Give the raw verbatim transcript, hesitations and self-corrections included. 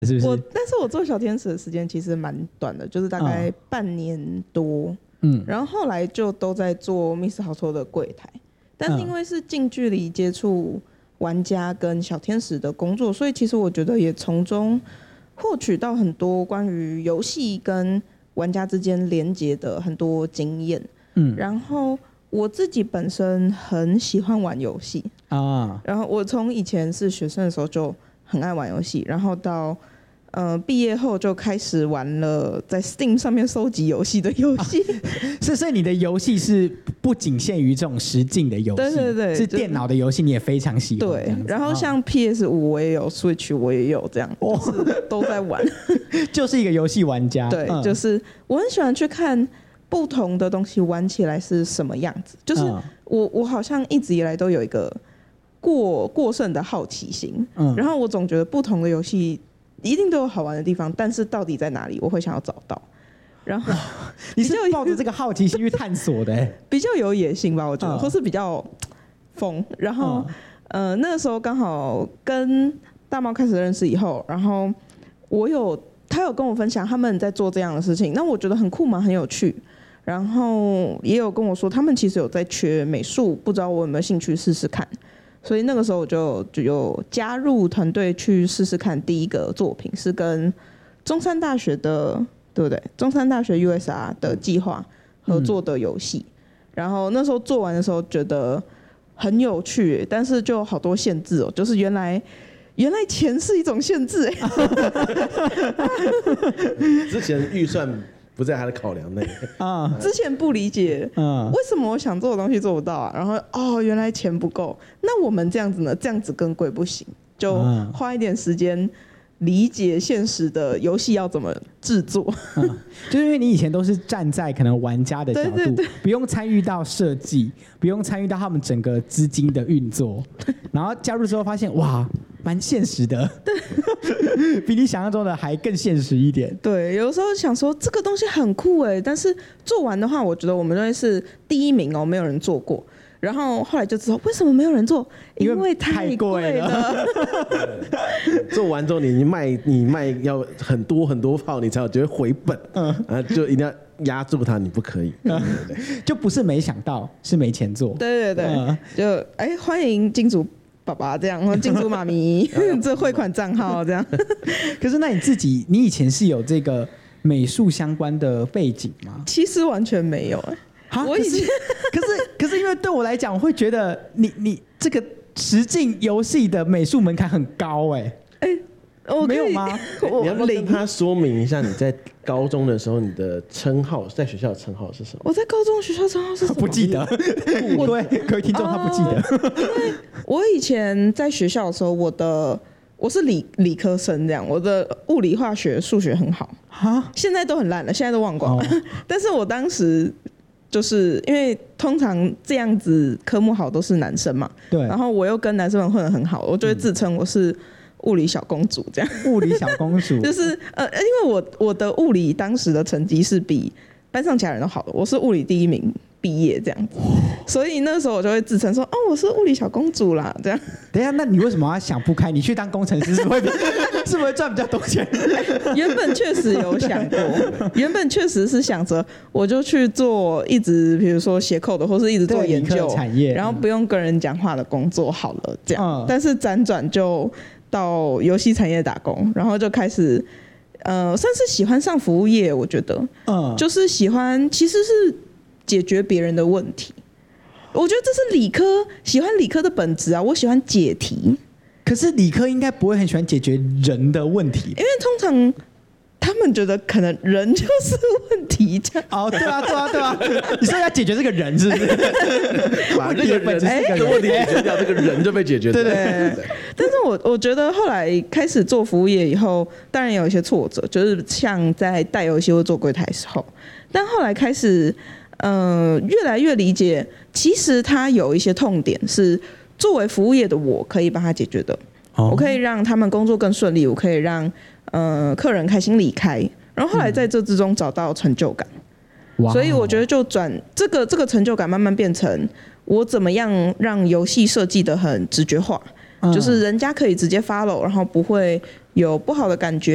是不是？ 我但是我做小天使的时间其实蛮短的，就是大概半年多。嗯，然后后来就都在做 Miss 好错的柜台，但是因为是近距离接触玩家跟小天使的工作，所以其实我觉得也从中获取到很多关于游戏跟玩家之间连接的很多经验。嗯，然后我自己本身很喜欢玩游戏啊，然后我从以前是学生的时候就很爱玩游戏，然后到呃，毕业后就开始玩了在 Steam 上面收集游戏的游戏、啊， 是，所以你的游戏是不仅限于这种实境的游戏， 对对对， 是电脑的游戏你也非常喜欢。 对，然后像 P S 五 我也有 ，Switch 我也有，这样、哦、就是都在玩， 就是一个游戏玩家。 对、嗯，就是我很喜欢去看不同的东西玩起来是什么样子，就是我、嗯、我好像一直以来都有一个过过剩的好奇心，嗯，然后我总觉得不同的游戏一定都有好玩的地方，但是到底在哪里，我会想要找到。然后你是抱着这个好奇心去探索的、欸， 比较有野心吧，我觉得，嗯、或是比较疯。然后、嗯，呃，那个时候刚好跟大猫开始认识以后，然后我有他有跟我分享他们在做这样的事情，那我觉得很酷嘛，很有趣。然后也有跟我说，他们其实有在缺美术，不知道我有没有兴趣试试看。所以那个时候我就就有加入团队去试试看。第一个作品是跟中山大学的，对不对？中山大学 U S R 的计划合作的游戏、嗯。然后那时候做完的时候觉得很有趣，但是就好多限制哦，就是原来原来钱是一种限制哎。 之前预算不在他的考量内啊，之前不理解，嗯，为什么我想做的东西做不到啊？然后哦，原来钱不够，那我们这样子呢？这样子更贵不行，就花一点时间理解现实的游戏要怎么制作。 嗯，就是因为你以前都是站在可能玩家的角度，对对对，不用参与到设计，不用参与到他们整个资金的运作，然后加入之后发现哇，蛮现实的，对，比你想象中的还更现实一点。 对，有时候想说这个东西很酷哎，但是做完的话，我觉得我们会是第一名哦，没有人做过。然后后来就知道为什么没有人做，因为太贵了。 做完之后你卖你卖要很多很多炮，你才有觉得回本，嗯，啊，就一定要压住它，你不可以，嗯、对对对， 就不是没想到，是没钱做。 对对对，嗯、就哎欢迎金主爸爸这样，或金主妈咪这汇款账号这样。 可是那你自己，你以前是有这个美术相关的背景吗？ 其实完全没有哎。我以前可是可是因为对我来讲，我会觉得你你这个实境游戏的美术门槛很高哎、欸、哎、欸，没有吗？ 你要不要跟他说明一下你在高中的时候你的称号，在学校的称号是什么？ 我在高中学校称号是什么？ 不记得。各位各位听众他不记得、 呃，因为我以前在学校的时候，我的我是理理科生这样，我的物理、化学、数学很好哈，现在都很烂了，现在都忘光了。哦、但是我当时。就是因为通常这样子科目好都是男生嘛，对，然后我又跟男生们混得很好，我就会自称我是物理小公主这样。 物理小公主就是呃，因为我我的物理当时的成绩是比班上其他人都好的，我是物理第一名毕业这样子，所以那时候我就会自称说哦，我是物理小公主啦这样。 等一下，那你为什么要想不开？你去当工程师是不是会是不是会赚比较多钱？ 原本确实有想过，原本确实是想着我就去做一直比如说写code的，或是一直做研究产业， 然后不用跟人讲话的工作好了这样。嗯、但是辗转就到游戏产业打工，然后就开始呃，算是喜欢上服务业，我觉得，嗯，就是喜欢其实是解决别人的问题。我觉得这是理科喜欢理科的本质啊，我喜欢解题。 可是理科应该不会很喜欢解决人的问题， 因为通常他们觉得可能人就是问题这样。 哦，对啊，对啊，对啊，你说要解决这个人是不是？ 把这个人的问题解决掉，这个人就被解决掉。 对对对。但是我我觉得后来开始做服务业以后，当然有一些挫折，就是像在带游戏或做柜台的时候，但后来开始。呃，越来越理解，其实它有一些痛点是作为服务业的我可以帮他解决的。哦、我可以让他们工作更顺利，我可以让呃客人开心离开，然后后来在这之中找到成就感。嗯、所以我觉得就转这个这个成就感慢慢变成我怎么样让游戏设计得很直觉化，嗯、就是人家可以直接 follow， 然后不会有不好的感觉。